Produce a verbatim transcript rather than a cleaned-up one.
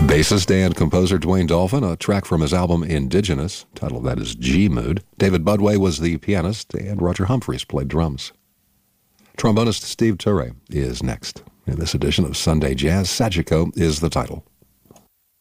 Bassist and composer Dwayne Dolphin, a track from his album Indigenous, title of that is G-Mood. David Budway was the pianist, and Roger Humphreys played drums. Trombonist Steve Turre is next. In this edition of Sunday Jazz, Sajiko is the title.